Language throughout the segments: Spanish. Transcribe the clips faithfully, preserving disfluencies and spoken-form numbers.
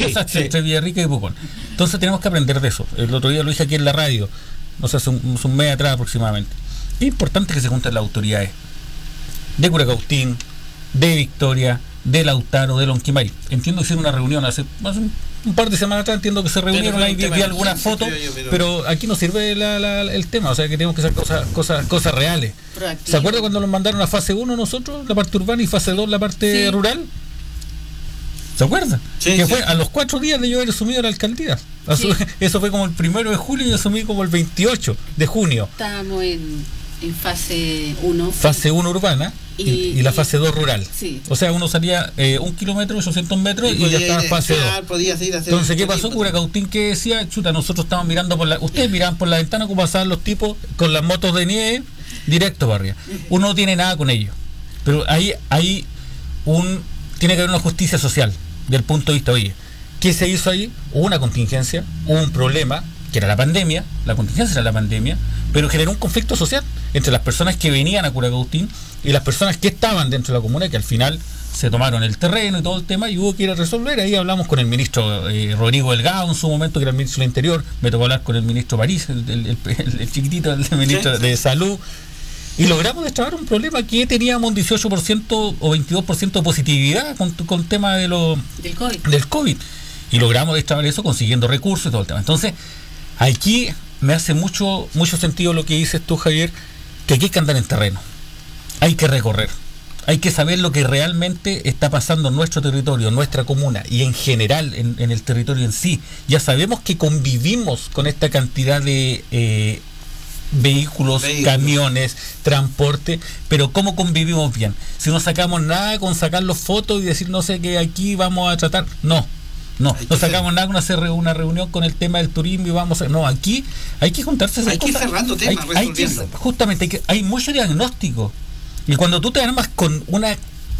cruza sí. entre Villarrica y Pucón. Entonces tenemos que aprender de eso. El otro día lo dije aquí en la radio, no sé, hace un, un mes atrás aproximadamente. Es importante que se junten las autoridades de Curacautín, de Victoria, de Lautaro, de Lonquimay. Entiendo que hicieron una reunión hace, hace un, un par de semanas atrás, entiendo que se reunieron ahí, vi, vi algunas fotos, pero... pero aquí no sirve la, la, el tema, o sea que tenemos que hacer cosas cosas cosas reales. ¿Se acuerda cuando nos mandaron a fase uno nosotros, la parte urbana, y fase dos, la parte sí. rural? ¿Se acuerda? Sí, que sí. fue a los cuatro días de yo haber asumido la alcaldía. Sí. Eso fue como el primero de julio y yo asumí como el veintiocho de junio. Estábamos en, en fase uno. Fase uno urbana. Y, y, y la fase dos rural. Sí. O sea, uno salía eh, un kilómetro, ochocientos metros y, y ya estaba en fase dos. Entonces, ¿qué pasó? Curacautín que decía, chuta, nosotros estábamos mirando por la... Ustedes miraban por la ventana cómo pasaban los tipos con las motos de nieve directo para arriba. Uno no tiene nada con ellos. Pero ahí hay un... Tiene que haber una justicia social, del punto de vista, oye, ¿qué se hizo ahí? Hubo una contingencia, hubo un problema, que era la pandemia, la contingencia era la pandemia, pero generó un conflicto social entre las personas que venían a Curacautín y las personas que estaban dentro de la comuna, que al final se tomaron el terreno y todo el tema y hubo que ir a resolver. Ahí hablamos con el ministro eh, Rodrigo Delgado en su momento, que era el ministro del Interior, me tocó hablar con el ministro París, el, el, el, el chiquitito, el ministro sí, sí. de Salud, y logramos destrabar un problema que teníamos un dieciocho por ciento o veintidós por ciento de positividad con, con el tema de lo, del, COVID. del COVID, y logramos destrabar eso consiguiendo recursos y todo el tema. Entonces, aquí me hace mucho, mucho sentido lo que dices tú, Javier, que aquí hay que andar en terreno, hay que recorrer, hay que saber lo que realmente está pasando en nuestro territorio, en nuestra comuna y en general en, en el territorio en sí. Ya sabemos que convivimos con esta cantidad de eh, vehículos, vehículos, camiones, transporte, pero ¿cómo convivimos bien? Si no sacamos nada con sacar las fotos y decir, no sé, que aquí vamos a tratar, no. No, no sacamos nada con hacer una reunión con el tema del turismo y vamos a... No, aquí hay que juntarse... Hay que ir cerrando temas, hay, hay que, justamente, hay, que, hay mucho diagnóstico. Y cuando tú te armas con una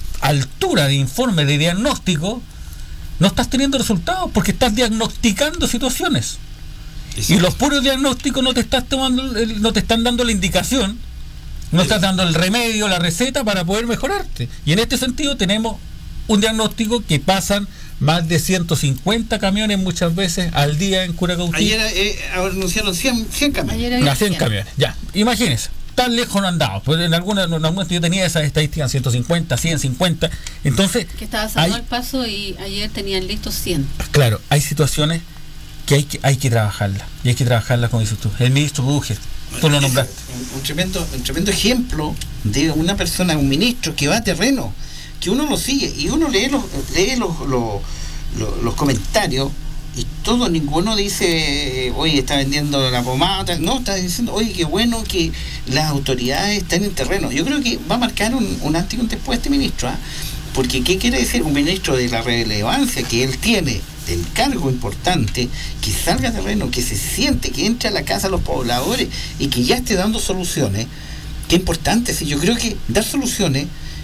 altura de informe, de diagnóstico, no estás teniendo resultados porque estás diagnosticando situaciones. Exacto. Y los puros diagnósticos no te estás tomando, no te están dando la indicación, no estás dando el remedio, la receta para poder mejorarte. Y en este sentido tenemos un diagnóstico que pasan más de ciento cincuenta camiones muchas veces al día en Curacautín. Ayer eh, anunciaron cien, cien camiones. No, cien camiones, ya. Imagínense, tan lejos no han dado. Pues en alguna, en alguna yo tenía esas estadísticas, ciento cincuenta, ciento cincuenta. Entonces, que estaba pasando el paso y ayer tenían listos cien. Claro, hay situaciones que hay que, hay que trabajarlas. Y hay que trabajarlas, como dices tú. El ministro Budge, tú lo nombraste. Un, un, tremendo, un tremendo ejemplo de una persona, un ministro que va a terreno, que uno lo sigue y uno lee los lee los, los, los, los comentarios y todo, ninguno dice, oye, está vendiendo la pomada, no, está diciendo, oye, qué bueno que las autoridades están en terreno. Yo creo que va a marcar un, un antes y un después este ministro, ¿eh? Porque ¿qué quiere decir? Un ministro de la relevancia que él tiene, del cargo importante, que salga a terreno, que se siente, que entre a la casa de los pobladores y que ya esté dando soluciones. Qué importante, sí, yo creo que dar soluciones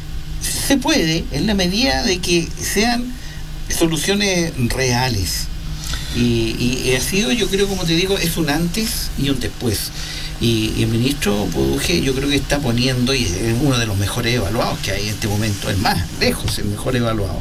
se puede en la medida de que sean soluciones reales y, y ha sido, yo creo, como te digo, es un antes y un después, y, y el ministro Budge yo creo que está poniendo, y es uno de los mejores evaluados que hay en este momento, es más lejos el mejor evaluado,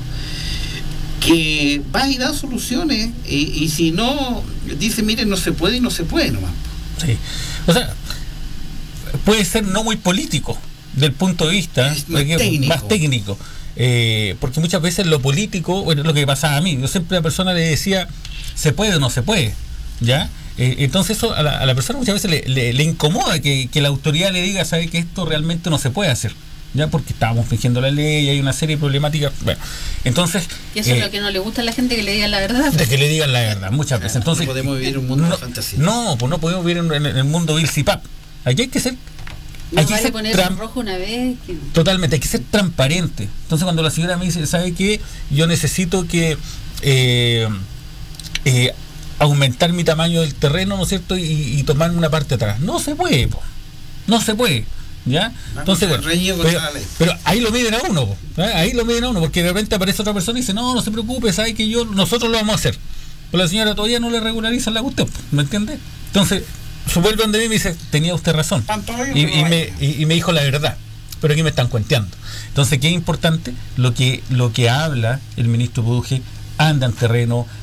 que va a ir a dar soluciones y, y si no, dice, miren, no se puede y no se puede nomás. Sí, o sea, puede ser no muy político del punto de vista es más técnico, más técnico. Eh, porque muchas veces lo político, bueno, es lo que pasaba a mí, yo siempre a la persona le decía, se puede o no se puede, ¿ya? Eh, entonces eso a la, a la persona muchas veces le, le, le incomoda que, que la autoridad le diga, sabe que esto realmente no se puede hacer, ¿ya? Porque estábamos fingiendo la ley, hay una serie de problemáticas, bueno, entonces... Y eso eh, es lo que no le gusta a la gente, que le digan la verdad. De que le digan la verdad, muchas veces. Entonces, no podemos vivir un mundo no, de fantasía. No, pues no podemos vivir en, en, en el mundo Bill Cipap. Aquí hay que ser... No hay vale que poner tram- rojo una vez. Que... Totalmente, hay que ser transparente. Entonces cuando la señora me dice, ¿sabe qué? Yo necesito que eh, eh, aumentar mi tamaño del terreno, ¿no es cierto? Y, y tomarme una parte atrás. No se puede, po. No se puede. ¿Ya? Entonces, bueno, pero, pero ahí lo miden a uno, po, ¿eh? Ahí lo miden a uno, porque de repente aparece otra persona y dice, no, no se preocupe, sabe que yo, nosotros lo vamos a hacer. Pero la señora todavía no le regulariza la cuestión, ¿me entiende? Entonces, su vuelve donde mí y me dice, tenía usted razón. Y, y, me, y, y me dijo la verdad, pero aquí me están cuenteando. Entonces, qué importante lo que lo que habla el ministro Budge, anda en terreno,